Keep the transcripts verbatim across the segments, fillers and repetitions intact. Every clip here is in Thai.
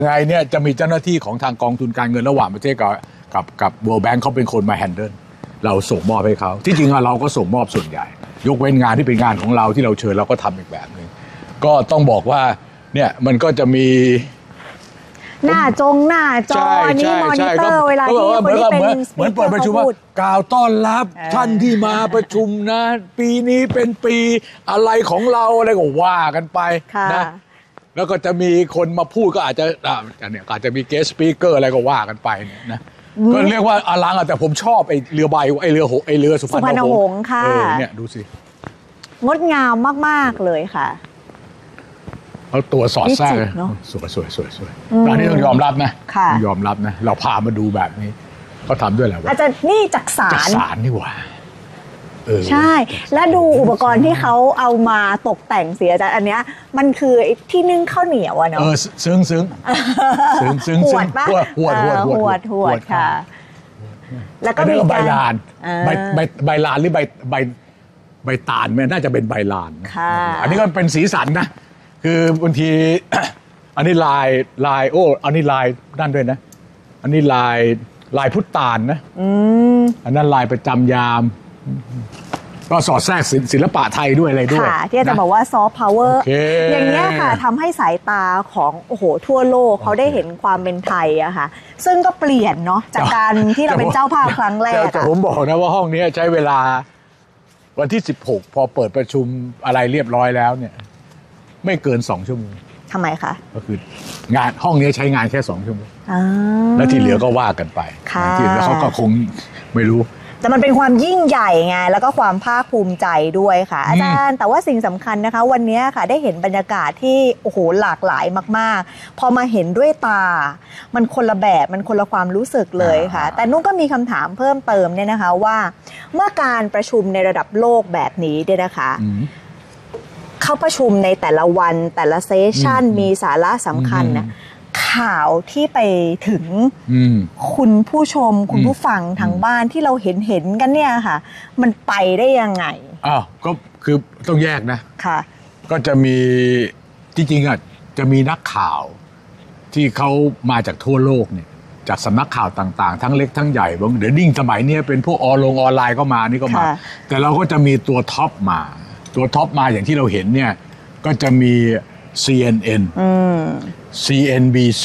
ไงเนี่ยจะมีเจ้าหน้าที่ของทางกองทุนการเงินระหว่างประเทศกับกับกับ World Bank เขาเป็นคนมาแฮนเดิลเราส่งมอบให้เขาที่จริงเราก็ส่งมอบส่วนใหญ่ยกเว้นงานที่เป็นงานของเราที่เราเชิญเราก็ทำอีกแบบนึงก็ต้องบอกว่าเนี่ยมันก็จะมีหน้าจงหน้าจออันนี้มอนิเตอร์เวลาที่คนที่เป็นเหมือนเปิดประชุมว่ากล่าวต้อนรับท่านที่มาประชุมนะปีนี้เป็นปีอะไรของเราอะไรก็ว่ากันไปนะแล้วก็จะมีคนมาพูดก็อาจจะเนี่ยอาจจะมีเกสต์สปีกเกอร์อะไรก็ว่ากันไปเนี่ยนะก็เรียกว่าอลังแต่ผมชอบไอ้เรือใบไอ้เรือหงไอ้เรือสุพรรณหงส์ค่ะเนี่ยดูสิงดงามมากๆเลยค่ะเขาตัวสอดแทรกสวยสวยสวยสวยอันนี้ต้องยอมรับนะยอมรับนะเราพามาดูแบบนี้เขาทำด้วยแหละอาจจะนี่จักสารจักสารนี่หว่าใช่และดูอุปกรณ์ที่เขาเอามาตกแต่งเสียอาจารย์อันเนี้ยมันคือที่นึ่งข้าวเหนียวอะเนาะเออซึ้งซึ้งซึ้งซึ้งหวดปะหวดหวดหวดหวดหวดค่ะแล้วก็มีใบลานใบใบใบลานหรือใบใบใบตาลมันน่าจะเป็นใบลานอันนี้ก็เป็นสีสันนะคือบางทีอันนี้ลายลายโอ้อันนี้ลายนั่นด้วยนะอันนี้ลายลายพุทธานนะอันนั้นลายประจำยามก็สอดแทรกศิลปะไทยด้วยอะไรด้วยที่อาจารย์บอกว่าซอฟต์พาวเวอร์อย่างนี้ค่ะทำให้สายตาของโอ้โหทั่วโลกเขาได้เห็นความเป็นไทยอะค่ะซึ่งก็เปลี่ยนเนาะจากการที่เราเป็นเจ้าภาพครั้งแรกแต่ผมบอกนะว่าห้องนี้ใช้เวลาวันที่สิบหกพอเปิดประชุมอะไรเรียบร้อยแล้วเนี่ยไม่เกินสองชั่วโมงทำไมคะก็คืองานห้องนี้ใช้งานแค่สองชั่วโมงแล้วที่เหลือก็ว่ากันไปที่เหลือเขาก็คงไม่รู้แต่มันเป็นความยิ่งใหญ่ไงแล้วก็ความภาคภูมิใจด้วยค่ะอาจารย์แต่ว่าสิ่งสำคัญนะคะวันนี้ค่ะได้เห็นบรรยากาศที่โอ้โหหลากหลายมากๆพอมาเห็นด้วยตามันคนละแบบมันคนละความรู้สึกเลยค่ะแต่นุ่นก็มีคำถามเพิ่มเติมเนี่ยนะคะว่าเมื่อการประชุมในระดับโลกแบบนี้เนี่ยนะคะเข้าประชุมในแต่ละวันแต่ละเซสชันมีสาระสำคัญนะข่าวที่ไปถึงคุณผู้ชมคุณผู้ฟังทางบ้านที่เราเห็นเห็นกันเนี่ยค่ะมันไปได้ยังไงอ้าวก็คือต้องแยกนะค่ะก็จะมีจริงๆอ่ะจะมีนักข่าวที่เขามาจากทั่วโลกเนี่ยจากสำนักข่าวต่างๆทั้งเล็กทั้งใหญ่บางเดี๋ยวยิ่งสมัยนี้เป็นพวกออนลงออนไลน์ก็มานี่ก็มาแต่เราก็จะมีตัวท็อปมาตัวท็อปมาอย่างที่เราเห็นเนี่ยก็จะมี ซี เอ็น เอ็น ซี เอ็น บี ซี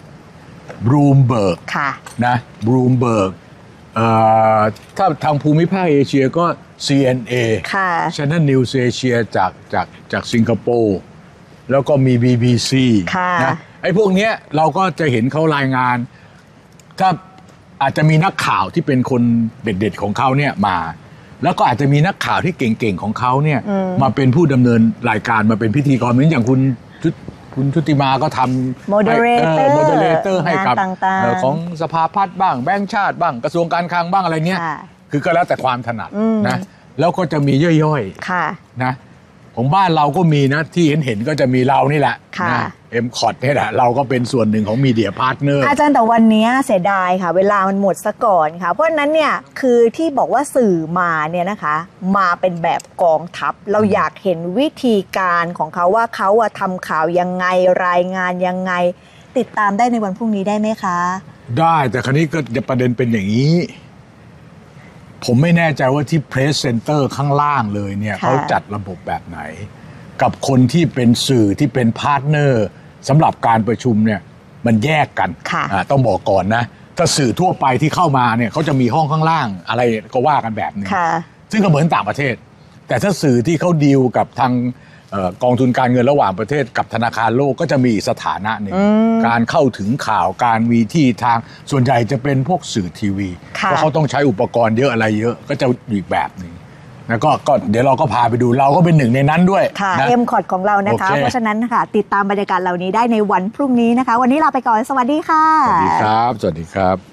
Bloomberg นะ Bloomberg ถ้าทางภูมิภาคเอเชียก็ ซี เอ็น เอ Channel News Asia จากจากจากสิงคโปร์แล้วก็มี บี บี ซี นะไอ้พวกเนี้ยเราก็จะเห็นเขารายงานถ้าอาจจะมีนักข่าวที่เป็นคนเด็ดๆของเขาเนี่ยมาแล้วก็อาจจะมีนักข่าวที่เก่งๆของเขาเนี่ยมาเป็นผู้ดำเนินรายการมาเป็นพิธีกรเหมือนอย่างคุณคุณชุติมาก็ทำโมเดเลเตอร์โมเดเลเตอร์ให้กับของสภาพัฒน์บ้างแบงก์ชาติบ้างกระทรวงการคลังบ้างอะไรเงี้ยคือก็แล้วแต่ความถนัดนะแล้วก็จะมีย่อยๆนะของบ้านเราก็มีนะที่เห็นเห็นก็จะมีเรานี่แหละนะเอ็มคอร์ดนี่แหละเราก็เป็นส่วนหนึ่งของมีเดียพาร์ทเนอร์อาจารย์แต่วันนี้เสียดายค่ะเวลามันหมดซะก่อนค่ะเพราะนั้นเนี่ยคือที่บอกว่าสื่อมาเนี่ยนะคะมาเป็นแบบกองทัพเราอยากเห็นวิธีการของเขาว่าเขาอะทำข่าวยังไงรายงานยังไงติดตามได้ในวันพรุ่งนี้ได้ไหมคะได้แต่คราวนี้ก็ประเด็นเป็นอย่างนี้ผมไม่แน่ใจว่าที่ Press Center ข้างล่างเลยเนี่ยเขาจัดระบบแบบไหนกับคนที่เป็นสื่อที่เป็นพาร์ทเนอร์สำหรับการประชุมเนี่ยมันแยกกันต้องบอกก่อนนะถ้าสื่อทั่วไปที่เข้ามาเนี่ยเขาจะมีห้องข้างล่างอะไรก็ว่ากันแบบนึงซึ่งก็เหมือนต่างประเทศแต่ถ้าสื่อที่เขาดีลกับทางกองทุนการเงินระหว่างประเทศกับธนาคารโลกก็จะมีสถานะหนึ่งการเข้าถึงข่าวการมีที่ทางส่วนใหญ่จะเป็นพวกสื่อทีวีเพราะเขาต้องใช้อุปกรณ์เยอะอะไรเยอะก็จะอีกแบบนึงแล้วก็ก็เดี๋ยวเราก็พาไปดูเราก็เป็นหนึ่งในนั้นด้วยค่ะเอ็มคอร์ดของเรานะคะเพราะฉะนั้นค่ะติดตามบรรยากาศเหล่านี้ได้ในวันพรุ่งนี้นะคะวันนี้ลาไปก่อนสวัสดีค่ะสวัสดีครับสวัสดีครับ